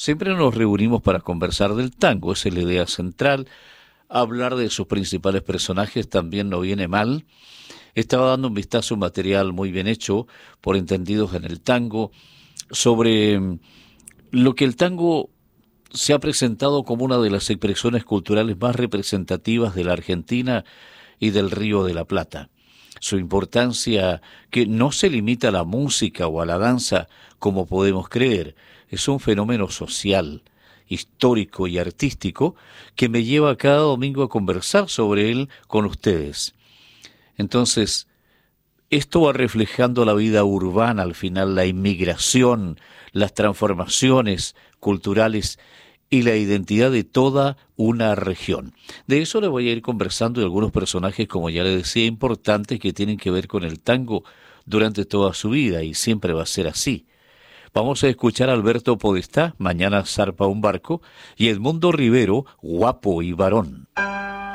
Siempre nos reunimos para conversar del tango, esa es la idea central. Hablar de sus principales personajes también no viene mal. Estaba dando un vistazo a un material muy bien hecho por entendidos en el tango sobre lo que el tango se ha presentado como una de las expresiones culturales más representativas de la Argentina y del Río de la Plata. Su importancia, que no se limita a la música o a la danza como podemos creer, es un fenómeno social, histórico y artístico que me lleva cada domingo a conversar sobre él con ustedes. Entonces, esto va reflejando la vida urbana, al final la inmigración, las transformaciones culturales y la identidad de toda una región. De eso le voy a ir conversando de algunos personajes, como ya le decía, importantes que tienen que ver con el tango durante toda su vida y siempre va a ser así. Vamos a escuchar a Alberto Podestá, Mañana zarpa un barco, y Edmundo Rivero, Guapo y varón.